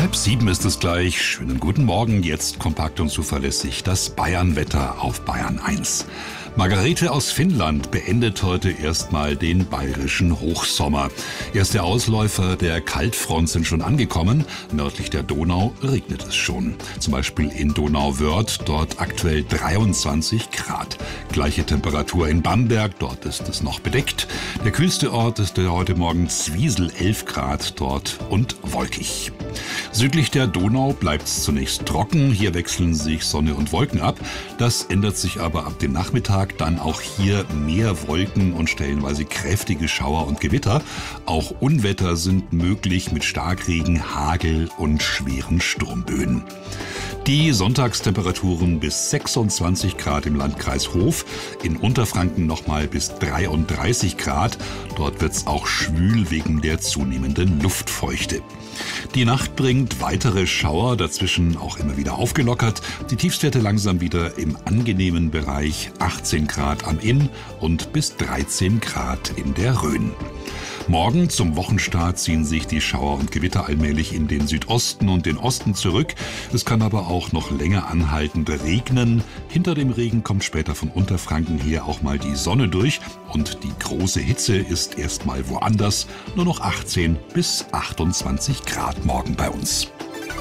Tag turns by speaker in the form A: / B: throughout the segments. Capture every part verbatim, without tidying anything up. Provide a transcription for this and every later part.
A: Halb sieben ist es gleich. Schönen guten Morgen. Jetzt kompakt und zuverlässig das Bayern-Wetter auf Bayern eins. Margarete aus Finnland beendet heute erstmal den bayerischen Hochsommer. Erste Ausläufer der Kaltfront sind schon angekommen. Nördlich der Donau regnet es schon. Zum Beispiel in Donauwörth, dort aktuell dreiundzwanzig Grad. Gleiche Temperatur in Bamberg, dort ist es noch bedeckt. Der kühlste Ort ist der heute Morgen Zwiesel, elf Grad dort und wolkig. Südlich der Donau bleibt es zunächst trocken. Hier wechseln sich Sonne und Wolken ab. Das ändert sich aber ab dem Nachmittag. Dann auch hier mehr Wolken und stellenweise kräftige Schauer und Gewitter. Auch Unwetter sind möglich mit Starkregen, Hagel und schweren Sturmböen. Die Sonntagstemperaturen bis sechsundzwanzig Grad im Landkreis Hof, in Unterfranken nochmal bis dreiunddreißig Grad. Dort wird es auch schwül wegen der zunehmenden Luftfeuchte. Die Nacht bringt weitere Schauer, dazwischen auch immer wieder aufgelockert. Die Tiefstwerte langsam wieder im angenehmen Bereich, achtzehn Grad am Inn und bis dreizehn Grad in der Rhön. Morgen zum Wochenstart ziehen sich die Schauer und Gewitter allmählich in den Südosten und den Osten zurück. Es kann aber auch noch länger anhaltend regnen. Hinter dem Regen kommt später von Unterfranken her auch mal die Sonne durch. Und die große Hitze ist erstmal woanders. Nur noch achtzehn bis achtundzwanzig Grad morgen bei uns.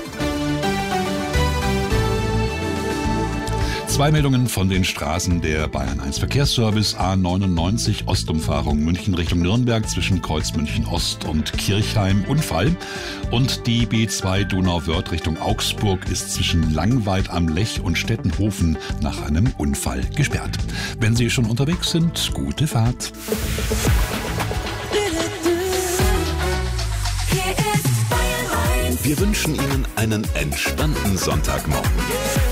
A: Zwei Meldungen von den Straßen der Bayern eins Verkehrsservice. A neunundneunzig Ostumfahrung München Richtung Nürnberg zwischen Kreuz München Ost und Kirchheim Unfall. Und die B zwei Donauwörth Richtung Augsburg ist zwischen Langweid am Lech und Stettenhofen nach einem Unfall gesperrt. Wenn Sie schon unterwegs sind, gute Fahrt.
B: Wir wünschen Ihnen einen entspannten Sonntagmorgen.